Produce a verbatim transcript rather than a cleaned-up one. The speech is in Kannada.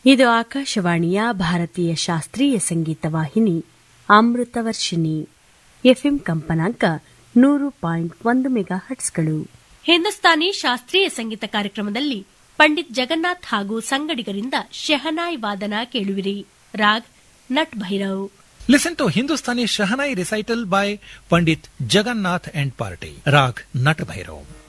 ಇದು ಆಕಾಶವಾಣಿಯ ಭಾರತೀಯ ಶಾಸ್ತ್ರೀಯ ಸಂಗೀತ ವಾಹಿನಿ ಅಮೃತವರ್ಷಿಣಿ. ಎಫ್ಎಂ ಕಂಪನಾಂಕ ನೂರು ಪಾಯಿಂಟ್ ಒಂದು ಮೆಗಾ ಹಟ್ಸ್ಗಳು. ಹಿಂದೂಸ್ತಾನಿ ಶಾಸ್ತ್ರೀಯ ಸಂಗೀತ ಕಾರ್ಯಕ್ರಮದಲ್ಲಿ ಪಂಡಿತ್ ಜಗನ್ನಾಥ್ ಹಾಗೂ ಸಂಗಡಿಗರಿಂದ ಶೆಹನಾಯಿ ವಾದನ ಕೇಳುವಿರಿ. Raag nut Bhairav. Listen to Hindustani Shahnai recital by Pandit Jagannath and Party. Rag Nat Bhairav.